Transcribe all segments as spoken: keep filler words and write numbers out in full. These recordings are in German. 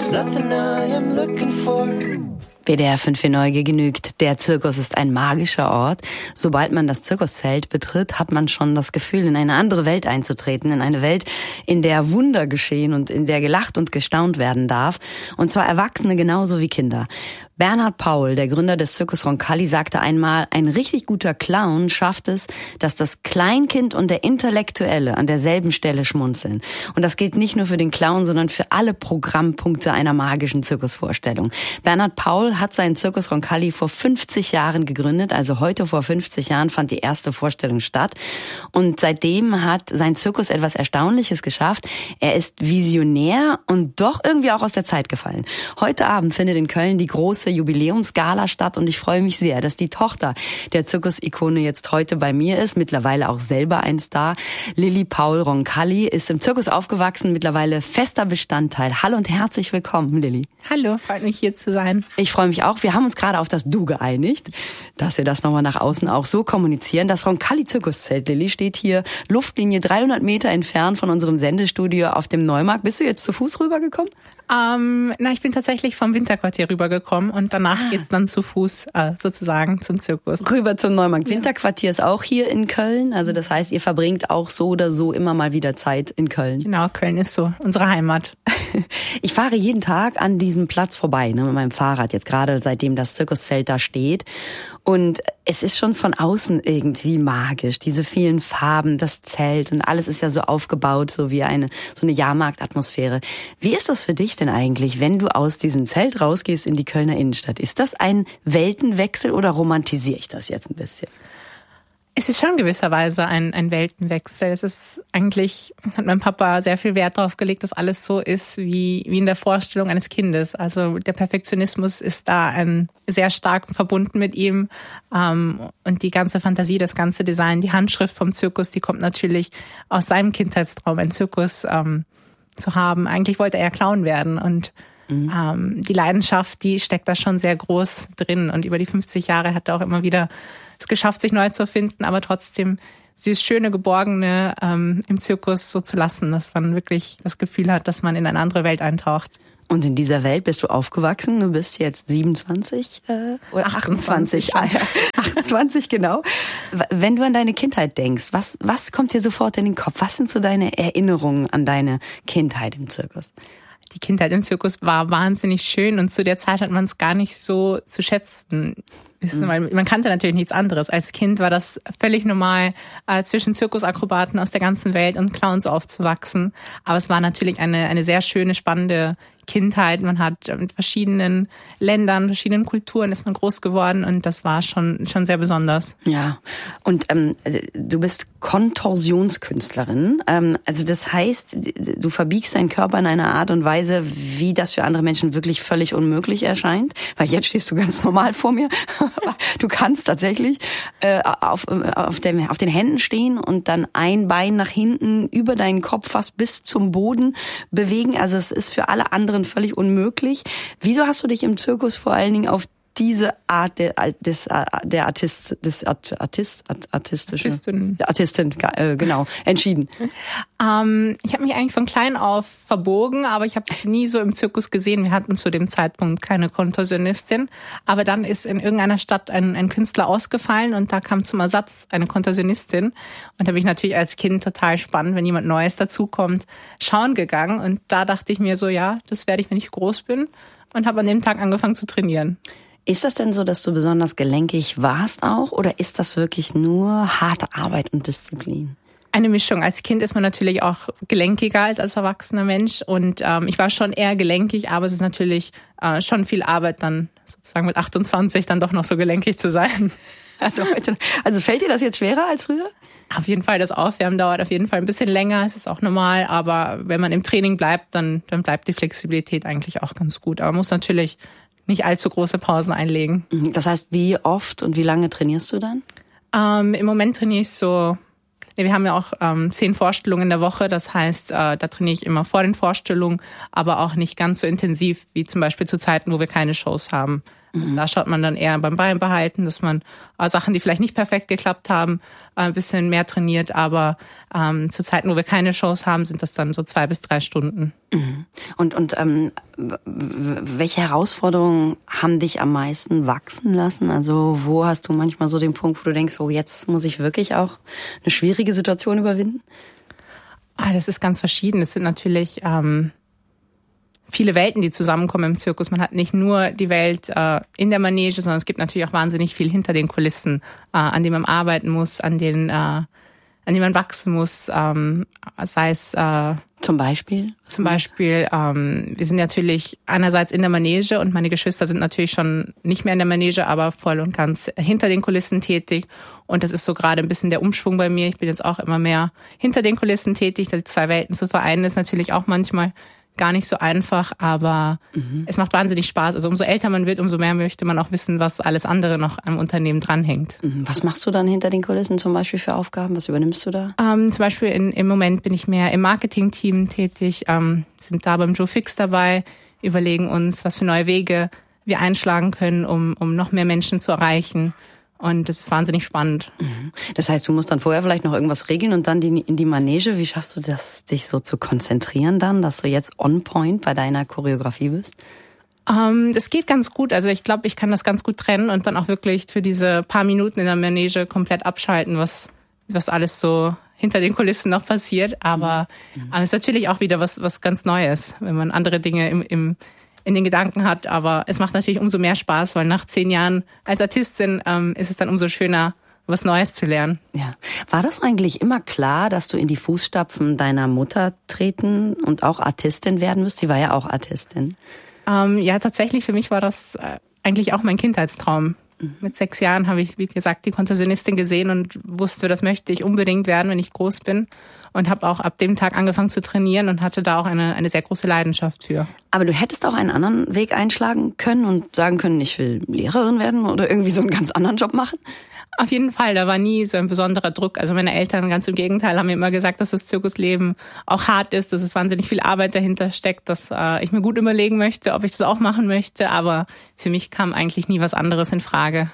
There's nothing I am looking for. W D R fünf für Neugier genügt. Der Zirkus ist ein magischer Ort. Sobald man das Zirkuszelt betritt, hat man schon das Gefühl, in eine andere Welt einzutreten. In eine Welt, in der Wunder geschehen und in der gelacht und gestaunt werden darf. Und zwar Erwachsene genauso wie Kinder. Bernhard Paul, der Gründer des Circus Roncalli, sagte einmal, ein richtig guter Clown schafft es, dass das Kleinkind und der Intellektuelle an derselben Stelle schmunzeln. Und das gilt nicht nur für den Clown, sondern für alle Programmpunkte einer magischen Zirkusvorstellung. Bernhard Paul hat seinen Circus Roncalli vor fünfzig Jahren gegründet, also heute vor fünfzig Jahren fand die erste Vorstellung statt. Und seitdem hat sein Zirkus etwas Erstaunliches geschafft. Er ist visionär und doch irgendwie auch aus der Zeit gefallen. Heute Abend findet in Köln die große Jubiläumsgala statt und ich freue mich sehr, dass die Tochter der Zirkusikone jetzt heute bei mir ist, mittlerweile auch selber ein Star. Lilly Paul Roncalli ist im Zirkus aufgewachsen, mittlerweile fester Bestandteil. Hallo und herzlich willkommen, Lilly. Hallo, freut mich hier zu sein. Ich freue mich auch. Wir haben uns gerade auf das Du geeinigt, dass wir das nochmal nach außen auch so kommunizieren. Das Roncalli-Zirkuszelt, Lilly, steht hier Luftlinie dreihundert Meter entfernt von unserem Sendestudio auf dem Neumarkt. Bist du jetzt zu Fuß rübergekommen? Ähm, na, ich bin tatsächlich vom Winterquartier rübergekommen und danach geht's dann zu Fuß äh, sozusagen zum Zirkus. Rüber zum Neumarkt. Ja. Winterquartier ist auch hier in Köln. Also das heißt, ihr verbringt auch so oder so immer mal wieder Zeit in Köln. Genau, Köln ist so unsere Heimat. Ich fahre jeden Tag an diesem Platz vorbei, ne, mit meinem Fahrrad, jetzt gerade seitdem das Zirkuszelt da steht. Und es ist schon von außen irgendwie magisch, diese vielen Farben, das Zelt und alles ist ja so aufgebaut, so wie eine so eine Jahrmarktatmosphäre. Wie ist das für dich denn eigentlich, wenn du aus diesem Zelt rausgehst in die Kölner Innenstadt? Ist das ein Weltenwechsel oder romantisiere ich das jetzt ein bisschen? Es ist schon gewisserweise ein, ein Weltenwechsel. Es ist eigentlich, hat mein Papa sehr viel Wert darauf gelegt, dass alles so ist wie, wie in der Vorstellung eines Kindes. Also der Perfektionismus ist da ein, sehr stark verbunden mit ihm. Ähm, und die ganze Fantasie, das ganze Design, die Handschrift vom Zirkus, die kommt natürlich aus seinem Kindheitstraum, einen Zirkus ähm, zu haben. Eigentlich wollte er ja Clown werden und mhm. ähm, die Leidenschaft, die steckt da schon sehr groß drin. Und über die fünfzig Jahre hat er auch immer wieder es geschafft, sich neu zu finden, aber trotzdem dieses schöne, geborgene ähm, im Zirkus so zu lassen, dass man wirklich das Gefühl hat, dass man in eine andere Welt eintaucht. Und in dieser Welt bist du aufgewachsen. Du bist jetzt siebenundzwanzig äh, oder achtundzwanzig. Ah, ja. achtundzwanzig, genau. Wenn du an deine Kindheit denkst, was was kommt dir sofort in den Kopf? Was sind so deine Erinnerungen an deine Kindheit im Zirkus? Die Kindheit im Zirkus war wahnsinnig schön und zu der Zeit hat man es gar nicht so zu schätzen wissen, weil man kannte natürlich nichts anderes. Als Kind war das völlig normal, äh, zwischen Zirkusakrobaten aus der ganzen Welt und Clowns aufzuwachsen. Aber es war natürlich eine eine sehr schöne, spannende Kindheit. Man hat mit verschiedenen Ländern, verschiedenen Kulturen ist man groß geworden und das war schon schon sehr besonders. Ja, und ähm, du bist Kontorsionskünstlerin. Ähm, also das heißt, du verbiegst deinen Körper in einer Art und Weise, wie das für andere Menschen wirklich völlig unmöglich erscheint. Weil jetzt stehst du ganz normal vor mir. Du kannst tatsächlich äh, auf, auf, dem, auf den Händen stehen und dann ein Bein nach hinten über deinen Kopf fast bis zum Boden bewegen. Also es ist für alle anderen völlig unmöglich. Wieso hast du dich im Zirkus vor allen Dingen auf diese Art der, des, der Artist, des Art, Artist, artistischen, Artistin, der Artistin, äh, genau, entschieden? Ähm, ich habe mich eigentlich von klein auf verbogen, aber ich habe es nie so im Zirkus gesehen. Wir hatten zu dem Zeitpunkt keine Kontorsionistin, aber dann ist in irgendeiner Stadt ein, ein Künstler ausgefallen und da kam zum Ersatz eine Kontorsionistin und da bin ich natürlich als Kind total spannend, wenn jemand Neues dazukommt, schauen gegangen und da dachte ich mir so, ja, das werde ich, wenn ich groß bin und habe an dem Tag angefangen zu trainieren. Ist das denn so, dass du besonders gelenkig warst auch oder ist das wirklich nur harte Arbeit und Disziplin? Eine Mischung. Als Kind ist man natürlich auch gelenkiger als als erwachsener Mensch und ähm, ich war schon eher gelenkig, aber es ist natürlich äh, schon viel Arbeit, dann sozusagen mit achtundzwanzig dann doch noch so gelenkig zu sein. Also heute, also fällt dir das jetzt schwerer als früher? Auf jeden Fall, das Aufwärmen dauert auf jeden Fall ein bisschen länger, es ist auch normal, aber wenn man im Training bleibt, dann dann bleibt die Flexibilität eigentlich auch ganz gut. Aber man muss natürlich nicht allzu große Pausen einlegen. Das heißt, wie oft und wie lange trainierst du dann? Ähm, im Moment trainiere ich so, nee, wir haben ja auch ähm, zehn Vorstellungen in der Woche, das heißt, äh, da trainiere ich immer vor den Vorstellungen, aber auch nicht ganz so intensiv wie zum Beispiel zu Zeiten, wo wir keine Shows haben. Also da schaut man dann eher beim Beibehalten, dass man äh, Sachen, die vielleicht nicht perfekt geklappt haben, äh, ein bisschen mehr trainiert. Aber ähm, zu Zeiten, wo wir keine Shows haben, sind das dann so zwei bis drei Stunden. Und und ähm, welche Herausforderungen haben dich am meisten wachsen lassen? Also wo hast du manchmal so den Punkt, wo du denkst, oh, jetzt muss ich wirklich auch eine schwierige Situation überwinden? Ah, das ist ganz verschieden. Es sind natürlich ähm, viele Welten, die zusammenkommen im Zirkus. Man hat nicht nur die Welt äh, in der Manege, sondern es gibt natürlich auch wahnsinnig viel hinter den Kulissen, äh, an dem man arbeiten muss, an den, äh, an dem man wachsen muss. Ähm, sei es äh, Zum Beispiel? Zum Beispiel, ähm, wir sind natürlich einerseits in der Manege und meine Geschwister sind natürlich schon nicht mehr in der Manege, aber voll und ganz hinter den Kulissen tätig. Und das ist so gerade ein bisschen der Umschwung bei mir. Ich bin jetzt auch immer mehr hinter den Kulissen tätig. Die zwei Welten zu vereinen ist natürlich auch manchmal gar nicht so einfach, aber mhm. es macht wahnsinnig Spaß. Also umso älter man wird, umso mehr möchte man auch wissen, was alles andere noch am Unternehmen dranhängt. Was machst du dann hinter den Kulissen zum Beispiel für Aufgaben? Was übernimmst du da? Ähm, zum Beispiel in, im Moment bin ich mehr im Marketing-Team tätig, ähm, sind da beim Joe Fix dabei, überlegen uns, was für neue Wege wir einschlagen können, um, um noch mehr Menschen zu erreichen. Und das ist wahnsinnig spannend. Das heißt, du musst dann vorher vielleicht noch irgendwas regeln und dann die, in die Manege. Wie schaffst du das, dich so zu konzentrieren dann, dass du jetzt on point bei deiner Choreografie bist? Ähm, das geht ganz gut. Also ich glaube, ich kann das ganz gut trennen und dann auch wirklich für diese paar Minuten in der Manege komplett abschalten, was, was alles so hinter den Kulissen noch passiert. Aber es mhm. ist natürlich auch wieder was, was ganz Neues, wenn man andere Dinge im, im in den Gedanken hat, aber es macht natürlich umso mehr Spaß, weil nach zehn Jahren als Artistin ähm, ist es dann umso schöner, was Neues zu lernen. Ja. War das eigentlich immer klar, dass du in die Fußstapfen deiner Mutter treten und auch Artistin werden wirst? Sie war ja auch Artistin. Ähm, ja, tatsächlich, für mich war das äh, eigentlich auch mein Kindheitstraum. Mhm. Mit sechs Jahren habe ich, wie gesagt, die Kontorsionistin gesehen und wusste, das möchte ich unbedingt werden, wenn ich groß bin. Und habe auch ab dem Tag angefangen zu trainieren und hatte da auch eine, eine sehr große Leidenschaft für. Aber du hättest auch einen anderen Weg einschlagen können und sagen können, ich will Lehrerin werden oder irgendwie so einen ganz anderen Job machen? Auf jeden Fall, da war nie so ein besonderer Druck. Also meine Eltern, ganz im Gegenteil, haben mir immer gesagt, dass das Zirkusleben auch hart ist, dass es wahnsinnig viel Arbeit dahinter steckt, dass äh, ich mir gut überlegen möchte, ob ich das auch machen möchte. Aber für mich kam eigentlich nie was anderes in Frage.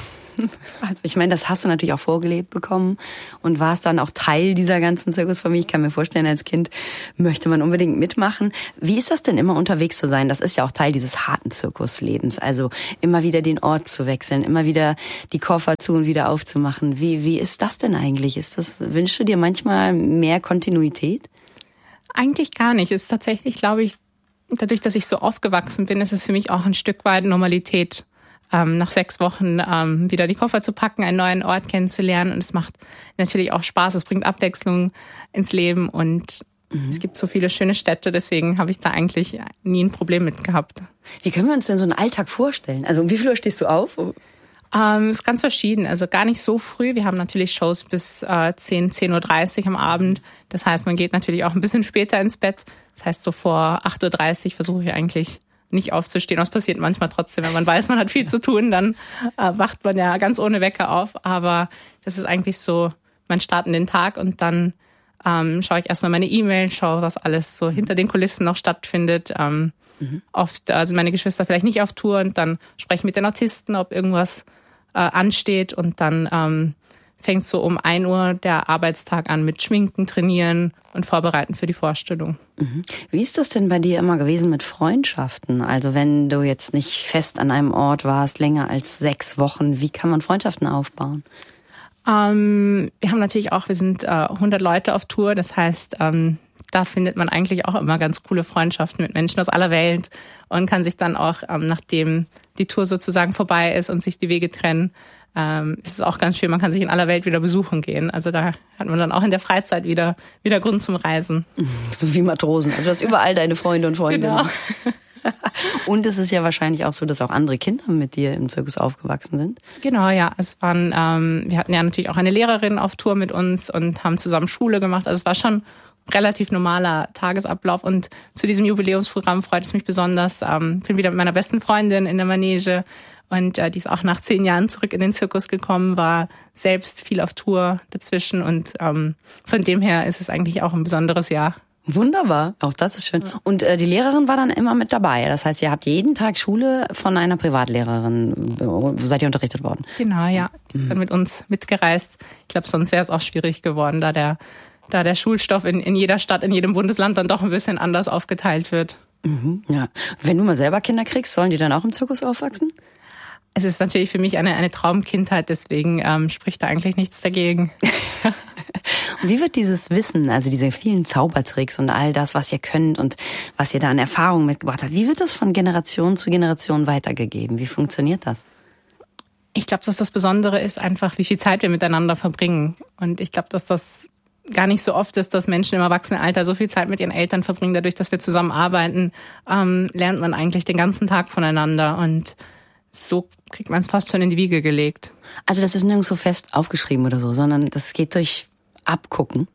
Also ich meine, das hast du natürlich auch vorgelebt bekommen und warst dann auch Teil dieser ganzen Zirkusfamilie. Ich kann mir vorstellen, als Kind möchte man unbedingt mitmachen. Wie ist das denn, immer unterwegs zu sein? Das ist ja auch Teil dieses harten Zirkuslebens. Also immer wieder den Ort zu wechseln, immer wieder die Koffer zu und wieder aufzumachen. Wie, wie ist das denn eigentlich? Ist das, wünschst du dir manchmal mehr Kontinuität? Eigentlich gar nicht. Es ist tatsächlich, glaube ich, dadurch, dass ich so aufgewachsen bin, ist es für mich auch ein Stück weit Normalität. Ähm, nach sechs Wochen ähm, wieder die Koffer zu packen, einen neuen Ort kennenzulernen. Und es macht natürlich auch Spaß, es bringt Abwechslung ins Leben und mhm. es gibt so viele schöne Städte, deswegen habe ich da eigentlich nie ein Problem mit gehabt. Wie können wir uns denn so einen Alltag vorstellen? Also um wie viel Uhr stehst du auf? Ähm, ist ganz verschieden, also gar nicht so früh. Wir haben natürlich Shows bis äh, zehn, zehn Uhr dreißig am Abend. Das heißt, man geht natürlich auch ein bisschen später ins Bett. Das heißt, so vor acht Uhr dreißig versuche ich eigentlich nicht aufzustehen. Das passiert manchmal trotzdem, wenn man weiß, man hat viel zu tun, dann äh, wacht man ja ganz ohne Wecker auf. Aber das ist eigentlich so mein Start in den Tag und dann ähm, schaue ich erstmal meine E-Mail, schaue, was alles so hinter den Kulissen noch stattfindet. Ähm, mhm. Oft äh, sind meine Geschwister vielleicht nicht auf Tour und dann spreche ich mit den Artisten, ob irgendwas äh, ansteht und dann ähm, fängt so um ein Uhr der Arbeitstag an mit Schminken, Trainieren und Vorbereiten für die Vorstellung. Mhm. Wie ist das denn bei dir immer gewesen mit Freundschaften? Also wenn du jetzt nicht fest an einem Ort warst, länger als sechs Wochen, wie kann man Freundschaften aufbauen? Ähm, wir haben natürlich auch, wir sind äh, hundert Leute auf Tour, das heißt, ähm, da findet man eigentlich auch immer ganz coole Freundschaften mit Menschen aus aller Welt und kann sich dann auch, ähm, nachdem die Tour sozusagen vorbei ist und sich die Wege trennen, ähm, ist es auch ganz schön, man kann sich in aller Welt wieder besuchen gehen. Also da hat man dann auch in der Freizeit wieder, wieder Grund zum Reisen. So wie Matrosen. Also du hast überall deine Freunde und Freundinnen. Genau. Und es ist ja wahrscheinlich auch so, dass auch andere Kinder mit dir im Zirkus aufgewachsen sind. Genau, ja. Es waren, ähm, wir hatten ja natürlich auch eine Lehrerin auf Tour mit uns und haben zusammen Schule gemacht. Also es war schon relativ normaler Tagesablauf und zu diesem Jubiläumsprogramm freut es mich besonders. Ähm, bin wieder mit meiner besten Freundin in der Manege und äh, die ist auch nach zehn Jahren zurück in den Zirkus gekommen, war selbst viel auf Tour dazwischen und ähm, von dem her ist es eigentlich auch ein besonderes Jahr. Wunderbar, auch das ist schön. Und äh, die Lehrerin war dann immer mit dabei. Das heißt, ihr habt jeden Tag Schule von einer Privatlehrerin, seid ihr unterrichtet worden? Genau, ja. Die ist dann mit uns mitgereist. Ich glaube, sonst wäre es auch schwierig geworden, da der da der Schulstoff in, in jeder Stadt, in jedem Bundesland dann doch ein bisschen anders aufgeteilt wird. Mhm, ja. Wenn du mal selber Kinder kriegst, sollen die dann auch im Zirkus aufwachsen? Es ist natürlich für mich eine, eine Traumkindheit, deswegen ähm, spricht da eigentlich nichts dagegen. Und wie wird dieses Wissen, also diese vielen Zaubertricks und all das, was ihr könnt und was ihr da an Erfahrungen mitgebracht habt, wie wird das von Generation zu Generation weitergegeben? Wie funktioniert das? Ich glaube, dass das Besondere ist einfach, wie viel Zeit wir miteinander verbringen. Und ich glaube, dass das gar nicht so oft ist, dass Menschen im Erwachsenenalter so viel Zeit mit ihren Eltern verbringen. Dadurch, dass wir zusammen arbeiten, ähm, lernt man eigentlich den ganzen Tag voneinander. Und so kriegt man es fast schon in die Wiege gelegt. Also das ist nirgendwo fest aufgeschrieben oder so, sondern das geht durch Abgucken?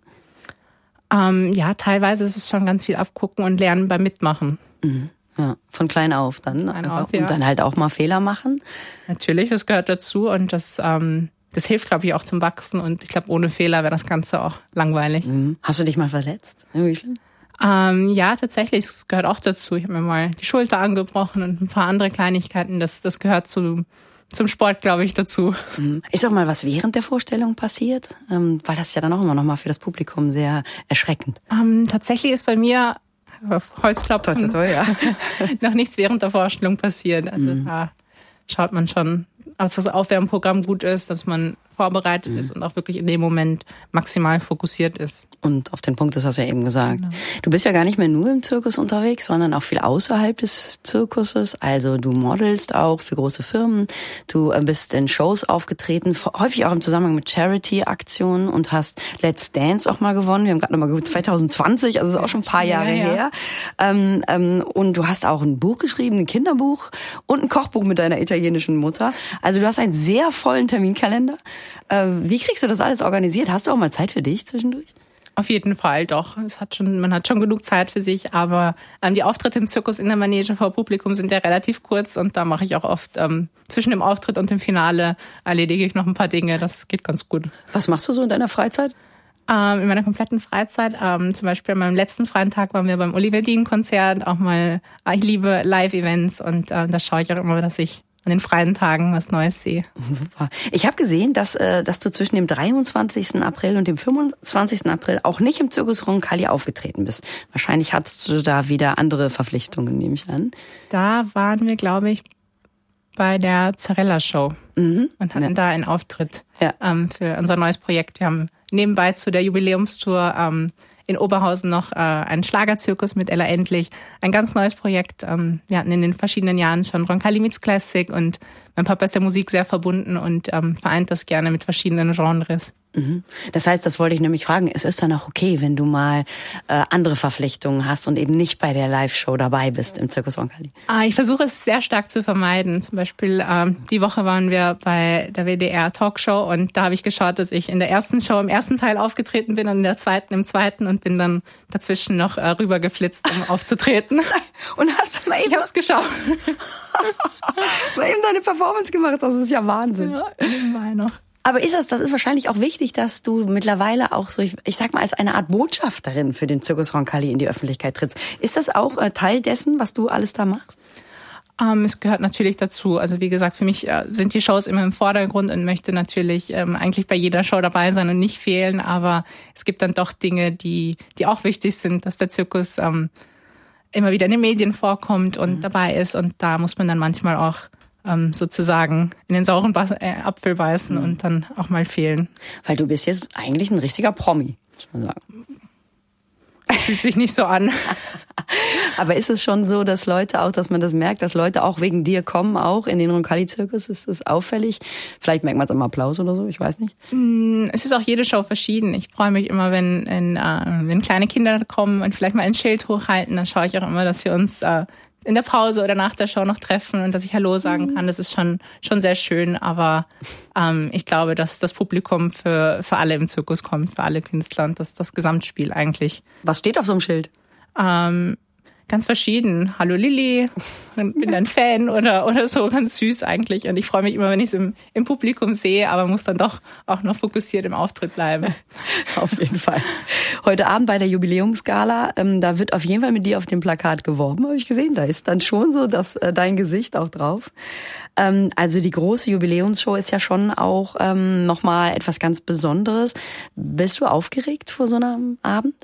Ähm, ja, teilweise ist es schon ganz viel Abgucken und Lernen beim Mitmachen. Mhm. Ja, von klein auf dann klein einfach. Auf, ja. Und dann halt auch mal Fehler machen? Natürlich, das gehört dazu und das, ähm, das hilft, glaube ich, auch zum Wachsen. Und ich glaube, ohne Fehler wäre das Ganze auch langweilig. Mhm. Hast du dich mal verletzt? Irgendwie schlimm? Ähm, ja, tatsächlich, es gehört auch dazu. Ich habe mir mal die Schulter angebrochen und ein paar andere Kleinigkeiten. Das, das gehört zu, zum Sport, glaube ich, dazu. Mhm. Ist auch mal was während der Vorstellung passiert? Ähm, weil das ist ja dann auch immer noch mal für das Publikum sehr erschreckend. Ähm, tatsächlich ist bei mir auf Holzklopfen toi, toi, toi, ja. noch nichts während der Vorstellung passiert. Also mhm. da schaut man schon, dass das Aufwärmprogramm gut ist, dass man vorbereitet mhm. ist und auch wirklich in dem Moment maximal fokussiert ist. Und auf den Punkt, das hast du ja eben gesagt. Genau. Du bist ja gar nicht mehr nur im Zirkus unterwegs, sondern auch viel außerhalb des Zirkuses. Also du modelst auch für große Firmen. Du bist in Shows aufgetreten, häufig auch im Zusammenhang mit Charity-Aktionen und hast Let's Dance auch mal gewonnen. Wir haben gerade nochmal zwanzig zwanzig, also ist auch schon ein paar Jahre ja, ja. her. Ähm, ähm, und du hast auch ein Buch geschrieben, ein Kinderbuch und ein Kochbuch mit deiner italienischen Mutter. Also du hast einen sehr vollen Terminkalender. Äh, wie kriegst du das alles organisiert? Hast du auch mal Zeit für dich zwischendurch? Auf jeden Fall, doch. Es hat schon, man hat schon genug Zeit für sich, aber ähm, die Auftritte im Zirkus in der Manege vor Publikum sind ja relativ kurz und da mache ich auch oft ähm, zwischen dem Auftritt und dem Finale erledige ich noch ein paar Dinge. Das geht ganz gut. Was machst du so in deiner Freizeit? Ähm, in meiner kompletten Freizeit, ähm, zum Beispiel an meinem letzten freien Tag waren wir beim Oliver Dean-Konzert, auch mal, ich liebe Live-Events und ähm, da schaue ich auch immer, dass ich an den freien Tagen was Neues sehe. Super. Ich habe gesehen, dass äh, dass du zwischen dem dreiundzwanzigsten April und dem fünfundzwanzigsten April auch nicht im Zirkus Roncalli aufgetreten bist. Wahrscheinlich hattest du da wieder andere Verpflichtungen, nehme ich an. Da waren wir, glaube ich, bei der Zarella-Show mhm. und hatten ja. da einen Auftritt ja. ähm, für unser neues Projekt. Wir haben nebenbei zu der Jubiläumstour ähm, in Oberhausen noch äh, einen Schlagerzirkus mit Ella Endlich. Ein ganz neues Projekt. Ähm, wir hatten in den verschiedenen Jahren schon Roncalli Meets Classic und mein Papa ist der Musik sehr verbunden und ähm, vereint das gerne mit verschiedenen Genres. Mhm. Das heißt, das wollte ich nämlich fragen, es ist dann auch okay, wenn du mal äh, andere Verpflichtungen hast und eben nicht bei der Live-Show dabei bist im Zirkus Roncalli. Ah, ich versuche es sehr stark zu vermeiden. Zum Beispiel ähm, die Woche waren wir bei der W D R-Talkshow und da habe ich geschaut, dass ich in der ersten Show im ersten Teil aufgetreten bin und in der zweiten im zweiten und bin dann dazwischen noch äh, rübergeflitzt, um aufzutreten. Und hast dann mal eben... Ich habe es geschaut. mal eben deine Performance gemacht, das ist ja Wahnsinn. Ja, nebenbei noch. Aber ist das, das ist wahrscheinlich auch wichtig, dass du mittlerweile auch so, ich, ich sag mal, als eine Art Botschafterin für den Zirkus Roncalli in die Öffentlichkeit trittst. Ist das auch äh, Teil dessen, was du alles da machst? Ähm, es gehört natürlich dazu. Also wie gesagt, für mich äh, sind die Shows immer im Vordergrund und möchte natürlich ähm, eigentlich bei jeder Show dabei sein und nicht fehlen. Aber es gibt dann doch Dinge, die, die auch wichtig sind, dass der Zirkus ähm, immer wieder in den Medien vorkommt und mhm. dabei ist. Und da muss man dann manchmal auch ähm, sozusagen in den sauren Bas- äh, Apfel beißen mhm. und dann auch mal fehlen. Weil du bist jetzt eigentlich ein richtiger Promi, muss man sagen. Fühlt sich nicht so an. Aber ist es schon so, dass Leute auch, dass man das merkt, dass Leute auch wegen dir kommen, auch in den Roncalli-Zirkus? Ist das auffällig? Vielleicht merkt man es am Applaus oder so, ich weiß nicht. Es ist auch jede Show verschieden. Ich freue mich immer, wenn, wenn, äh, wenn kleine Kinder kommen und vielleicht mal ein Schild hochhalten. Dann schaue ich auch immer, dass wir uns äh, in der Pause oder nach der Show noch treffen und dass ich Hallo sagen kann. Das ist schon schon sehr schön, aber ähm, ich glaube, dass das Publikum für für alle im Zirkus kommt, für alle Künstler und das das Gesamtspiel eigentlich. Was steht auf so einem Schild? Ähm, ganz verschieden. Hallo Lilly, bin ein Fan oder oder so, ganz süß eigentlich. Und ich freue mich immer, wenn ich es im, im Publikum sehe, aber muss dann doch auch noch fokussiert im Auftritt bleiben. Auf jeden Fall. Heute Abend bei der Jubiläumsgala, ähm, da wird auf jeden Fall mit dir auf dem Plakat geworben, habe ich gesehen. Da ist dann schon so dass äh, dein Gesicht auch drauf. Ähm, also die große Jubiläumsshow ist ja schon auch ähm, nochmal etwas ganz Besonderes. Bist du aufgeregt vor so einem Abend?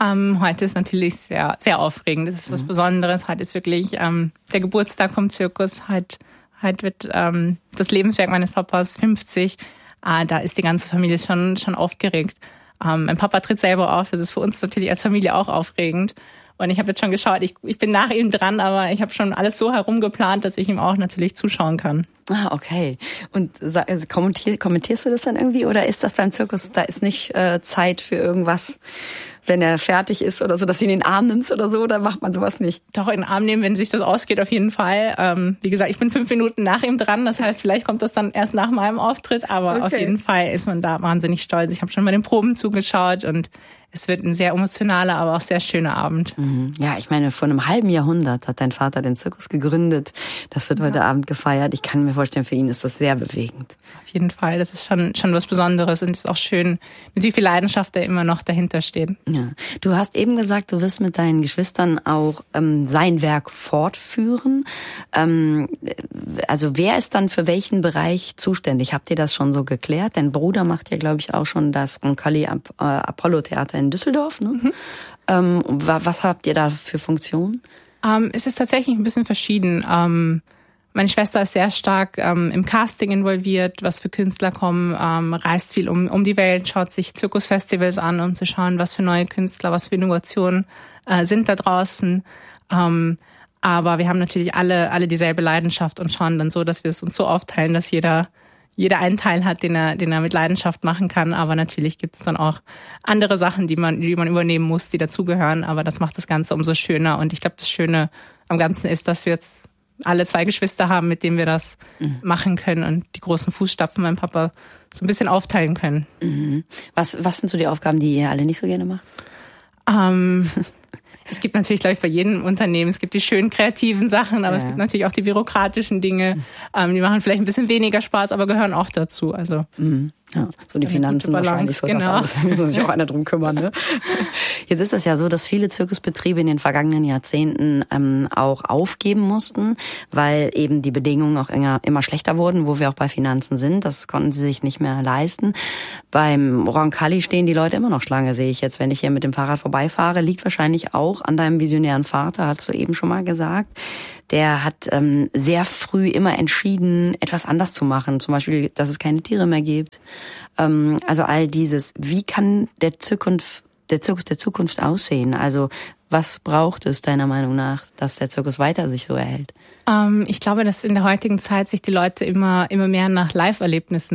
Ähm, heute ist natürlich sehr, sehr aufregend. Das ist was Besonderes. Heute ist wirklich ähm, der Geburtstag vom Zirkus. Heute, heute wird ähm, das Lebenswerk meines Papas fünfzig. Äh, da ist die ganze Familie schon, schon aufgeregt. Ähm, mein Papa tritt selber auf. Das ist für uns natürlich als Familie auch aufregend. Und ich habe jetzt schon geschaut, ich, ich bin nach ihm dran, aber ich habe schon alles so herumgeplant, dass ich ihm auch natürlich zuschauen kann. Ah, okay. Und also kommentier, kommentierst du das dann irgendwie oder ist das beim Zirkus, da ist nicht äh, Zeit für irgendwas, wenn er fertig ist oder so, dass du ihn in den Arm nimmst oder so, oder macht man sowas nicht? Doch, in den Arm nehmen, wenn sich das ausgeht, auf jeden Fall. Ähm, wie gesagt, ich bin fünf Minuten nach ihm dran, das heißt, vielleicht kommt das dann erst nach meinem Auftritt, aber okay. Auf jeden Fall ist man da wahnsinnig stolz. Ich habe schon bei den Proben zugeschaut und es wird ein sehr emotionaler, aber auch sehr schöner Abend. Ja, ich meine, vor einem halben Jahrhundert hat dein Vater den Zirkus gegründet. Das wird heute ja. Abend gefeiert. Ich kann mir vorstellen, für ihn ist das sehr bewegend. Auf jeden Fall, das ist schon schon was Besonderes und es ist auch schön, mit wie viel Leidenschaft er immer noch dahinter steht. Ja. Du hast eben gesagt, du wirst mit deinen Geschwistern auch ähm, sein Werk fortführen. Ähm, also wer ist dann für welchen Bereich zuständig? Habt ihr das schon so geklärt? Dein Bruder macht ja, glaube ich, auch schon das Roncalli äh, Apollo Theater in Düsseldorf. Ne? Mhm. Ähm, was habt ihr da für Funktionen? Ähm, es ist tatsächlich ein bisschen verschieden. Ähm, meine Schwester ist sehr stark ähm, im Casting involviert, was für Künstler kommen, ähm, reist viel um, um die Welt, schaut sich Zirkusfestivals an, um zu schauen, was für neue Künstler, was für Innovationen äh, sind da draußen. Ähm, aber wir haben natürlich alle alle dieselbe Leidenschaft und schauen dann so, dass wir es uns so aufteilen, dass jeder jeder einen Teil hat, den er, den er mit Leidenschaft machen kann. Aber natürlich gibt es dann auch andere Sachen, die man, die man übernehmen muss, die dazugehören. Aber das macht das Ganze umso schöner. Und ich glaube, das Schöne am Ganzen ist, dass wir jetzt alle zwei Geschwister haben, mit denen wir das mhm. machen können und die großen Fußstapfen meinem Papa so ein bisschen aufteilen können. Mhm. Was, was sind so die Aufgaben, die ihr alle nicht so gerne macht? Ähm, Es gibt natürlich, glaube ich, bei jedem Unternehmen, es gibt die schönen kreativen Sachen, aber ja. es gibt natürlich auch die bürokratischen Dinge, ähm, die machen vielleicht ein bisschen weniger Spaß, aber gehören auch dazu. Also mhm. Ja, so die Finanzen wahrscheinlich so, genau. Das alles. Da muss sich auch einer drum kümmern. Ne? Jetzt ist es ja so, dass viele Zirkusbetriebe in den vergangenen Jahrzehnten ähm, auch aufgeben mussten, weil eben die Bedingungen auch immer, immer schlechter wurden, wo wir auch bei Finanzen sind. Das konnten sie sich nicht mehr leisten. Beim Roncalli stehen die Leute immer noch Schlange, sehe ich jetzt, wenn ich hier mit dem Fahrrad vorbeifahre. Liegt wahrscheinlich auch an deinem visionären Vater, hast du eben schon mal gesagt. Der hat ähm, sehr früh immer entschieden, etwas anders zu machen. Zum Beispiel, dass es keine Tiere mehr gibt. Ähm, also all dieses. Wie kann der Zukunft, der Zirkus der Zukunft aussehen? Also was braucht es deiner Meinung nach, dass der Zirkus weiter sich so erhält? Ähm, ich glaube, dass in der heutigen Zeit sich die Leute immer immer mehr nach Live-Erlebnissen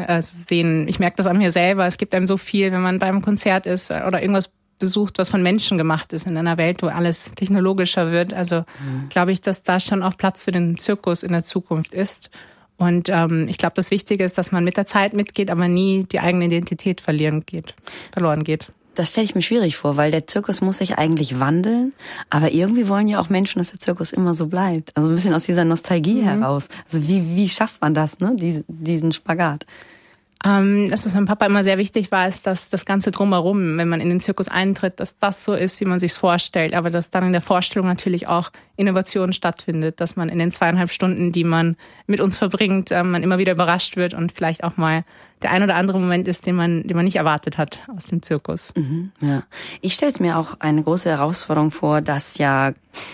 sehen. Ich merke das an mir selber. Es gibt einem so viel, wenn man beim Konzert ist oder irgendwas besucht, was von Menschen gemacht ist in einer Welt, wo alles technologischer wird. Also mhm. glaube ich, dass da schon auch Platz für den Zirkus in der Zukunft ist. Und ähm, ich glaube, das Wichtige ist, dass man mit der Zeit mitgeht, aber nie die eigene Identität verlieren geht, verloren geht. Das stelle ich mir schwierig vor, weil der Zirkus muss sich eigentlich wandeln, aber irgendwie wollen ja auch Menschen, dass der Zirkus immer so bleibt. Also ein bisschen aus dieser Nostalgie mhm. heraus. Also wie wie schafft man das, ne? Diesen, diesen Spagat? Ähm, das, was meinem Papa immer sehr wichtig war, ist, dass das Ganze drumherum, wenn man in den Zirkus eintritt, dass das so ist, wie man sich's vorstellt, aber dass dann in der Vorstellung natürlich auch Innovation stattfindet, dass man in den zweieinhalb Stunden, die man mit uns verbringt, ähm, man immer wieder überrascht wird und vielleicht auch mal der ein oder andere Moment ist, den man, den man nicht erwartet hat aus dem Zirkus. Mhm, ja. Ich stelle es mir auch eine große Herausforderung vor, dass ja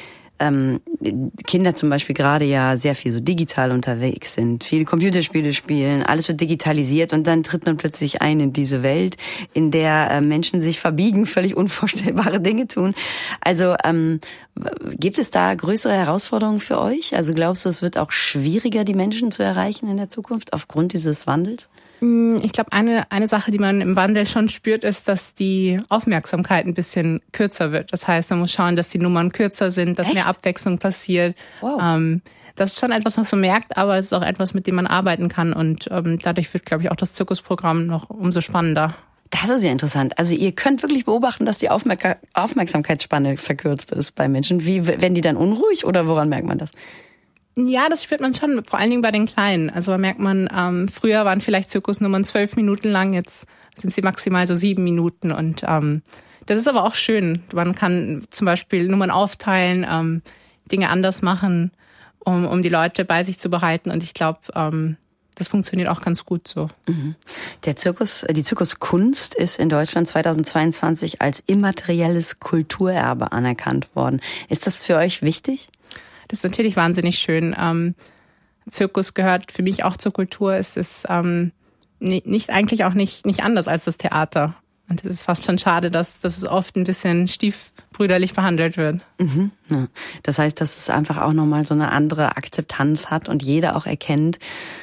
ähm, Kinder zum Beispiel gerade ja sehr viel so digital unterwegs sind, viele Computerspiele spielen, alles wird digitalisiert und dann tritt man plötzlich ein in diese Welt, in der äh, Menschen sich verbiegen, völlig unvorstellbare Dinge tun. Also ähm, gibt es da größere Herausforderungen für euch? Also glaubst du, es wird auch schwieriger, die Menschen zu erreichen in der Zukunft aufgrund dieses Wandels? Ich glaube, eine eine Sache, die man im Wandel schon spürt, ist, dass die Aufmerksamkeit ein bisschen kürzer wird. Das heißt, man muss schauen, dass die Nummern kürzer sind, dass Echt? mehr Abwechslung passiert. Wow. Ähm, das ist schon etwas, was man merkt, aber es ist auch etwas, mit dem man arbeiten kann. Und ähm, dadurch wird, glaube ich, auch das Zirkusprogramm noch umso spannender. Das ist ja interessant. Also ihr könnt wirklich beobachten, dass die Aufmerk- Aufmerksamkeitsspanne verkürzt ist bei Menschen. Wie, werden die dann unruhig oder woran merkt man das? Ja, das spürt man schon, vor allen Dingen bei den Kleinen. Also da merkt man, ähm, früher waren vielleicht Zirkusnummern zwölf Minuten lang, jetzt sind sie maximal so sieben Minuten. Und ähm, das ist aber auch schön. Man kann zum Beispiel Nummern aufteilen, ähm, Dinge anders machen, um, um die Leute bei sich zu behalten. Und ich glaube, ähm, das funktioniert auch ganz gut so. Der Zirkus, die Zirkuskunst ist in Deutschland zweitausendzweiundzwanzig als immaterielles Kulturerbe anerkannt worden. Ist das für euch wichtig? Das ist natürlich wahnsinnig schön. Ähm, Zirkus gehört für mich auch zur Kultur. Es ist ähm, nicht eigentlich auch nicht nicht anders als das Theater. Und es ist fast schon schade, dass, dass es oft ein bisschen stiefbrüderlich behandelt wird. Mhm, ja. Das heißt, dass es einfach auch nochmal so eine andere Akzeptanz hat und jeder auch erkennt,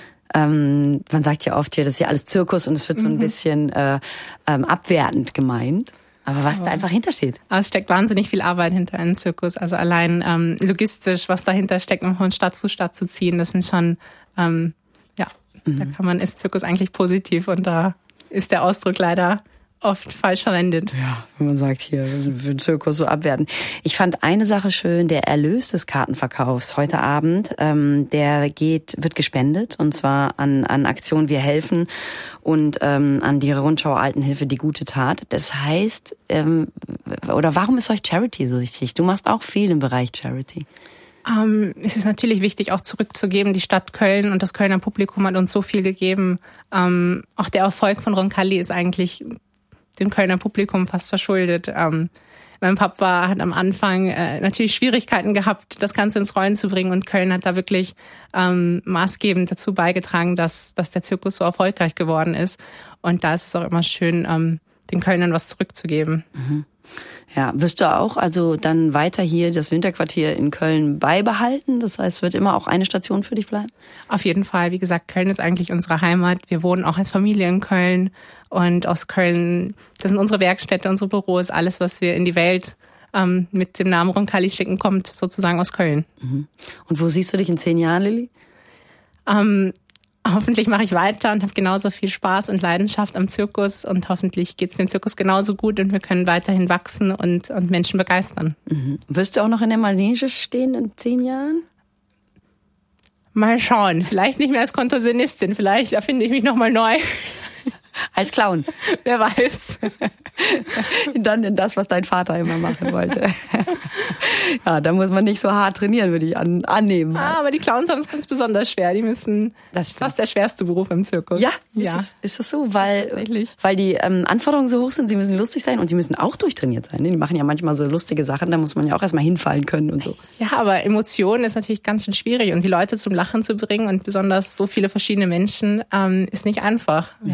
ähm, man sagt ja oft hier, das ist ja alles Zirkus und es wird so ein mhm. bisschen äh, ähm, abwertend gemeint. Aber was oh. da einfach hintersteht. Aber es steckt wahnsinnig viel Arbeit hinter einem Zirkus. Also allein ähm, logistisch, was dahinter steckt, um von Stadt zu Stadt zu ziehen, das sind schon, ähm, ja, mhm. da kann man, ist Zirkus eigentlich positiv und da ist der Ausdruck leider oft falsch verwendet. Ja, wenn man sagt, hier, für den Zirkus so abwerten. Ich fand eine Sache schön, der Erlös des Kartenverkaufs heute Abend, ähm, der geht, wird gespendet und zwar an, an Aktion Wir helfen und ähm, an die Rundschau Altenhilfe Die gute Tat. Das heißt, ähm, oder warum ist euch Charity so wichtig? Du machst auch viel im Bereich Charity. Ähm, es ist natürlich wichtig, auch zurückzugeben. Die Stadt Köln und das Kölner Publikum hat uns so viel gegeben. Ähm, auch der Erfolg von Roncalli ist eigentlich dem Kölner Publikum fast verschuldet. Ähm, mein Papa hat am Anfang äh, natürlich Schwierigkeiten gehabt, das Ganze ins Rollen zu bringen und Köln hat da wirklich ähm, maßgebend dazu beigetragen, dass, dass der Zirkus so erfolgreich geworden ist. Und da ist es auch immer schön, ähm, den Kölnern was zurückzugeben. Mhm. Ja, wirst du auch also dann weiter hier das Winterquartier in Köln beibehalten? Das heißt, es wird immer auch eine Station für dich bleiben? Auf jeden Fall. Wie gesagt, Köln ist eigentlich unsere Heimat. Wir wohnen auch als Familie in Köln und aus Köln, das sind unsere Werkstätte, unsere Büros, alles, was wir in die Welt ähm, mit dem Namen Roncalli schicken, kommt sozusagen aus Köln. Mhm. Und wo siehst du dich in zehn Jahren, Lilly? Ähm, Hoffentlich mache ich weiter und habe genauso viel Spaß und Leidenschaft am Zirkus und hoffentlich geht es dem Zirkus genauso gut und wir können weiterhin wachsen und, und Menschen begeistern. Mhm. Wirst du auch noch in der Manege stehen in zehn Jahren? Mal schauen. Vielleicht nicht mehr als Kontorsionistin, vielleicht erfinde ich mich nochmal neu. Als Clown. Wer weiß. Dann in das, was dein Vater immer machen wollte. Ja, da muss man nicht so hart trainieren, würde ich an, annehmen. Ah, aber die Clowns haben es ganz besonders schwer. Die müssen, das ist fast der schwerste Beruf im Zirkus. Ja, ja. Ist, es, ist das so? Weil, weil die ähm, Anforderungen so hoch sind, sie müssen lustig sein und sie müssen auch durchtrainiert sein. Die machen ja manchmal so lustige Sachen, da muss man ja auch erstmal hinfallen können und so. Ja, aber Emotionen ist natürlich ganz schön schwierig und die Leute zum Lachen zu bringen und besonders so viele verschiedene Menschen ähm, ist nicht einfach. Ja.